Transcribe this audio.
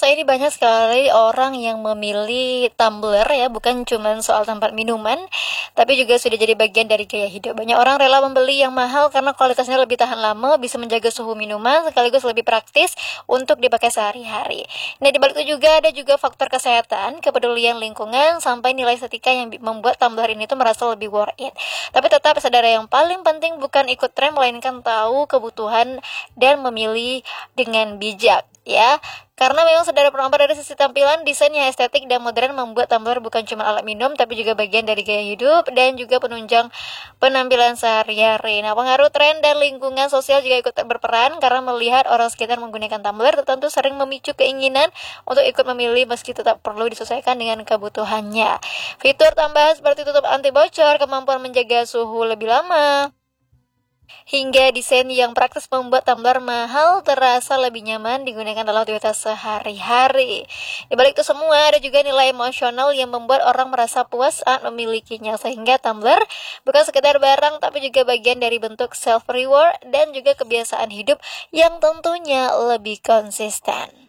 masa ini banyak sekali orang yang memilih tumbler ya, bukan cuma soal tempat minuman, tapi juga sudah jadi bagian dari gaya hidup. Banyak orang rela membeli yang mahal karena kualitasnya lebih tahan lama, bisa menjaga suhu minuman, sekaligus lebih praktis untuk dipakai sehari-hari. Nah, di balik itu juga ada juga faktor kesehatan, kepedulian lingkungan, sampai nilai estetika yang membuat tumbler ini tuh merasa lebih worth it. Tapi tetap saudara, yang paling penting bukan ikut tren, melainkan tahu kebutuhan dan memilih dengan bijak ya. Karena memang saudara penonton, dari sisi tampilan, desain yang estetik dan modern membuat tumbler bukan cuma alat minum, tapi juga bagian dari gaya hidup dan juga penunjang penampilan sehari-hari. Nah, pengaruh tren dan lingkungan sosial juga ikut berperan, karena melihat orang sekitar menggunakan tumbler tertentu sering memicu keinginan untuk ikut memilih meski tetap perlu disesuaikan dengan kebutuhannya. Fitur tambahan seperti tutup anti bocor, kemampuan menjaga suhu lebih lama, hingga desain yang praktis membuat tumbler mahal terasa lebih nyaman digunakan dalam aktivitas sehari-hari. Di balik itu semua, ada juga nilai emosional yang membuat orang merasa puas saat memilikinya, sehingga tumbler bukan sekedar barang, tapi juga bagian dari bentuk self-reward dan juga kebiasaan hidup yang tentunya lebih konsisten.